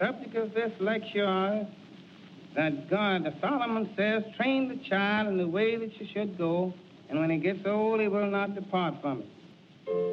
subject of this lecture that God, Solomon says, train the child in the way that you should go, and when he gets old, he will not depart from it.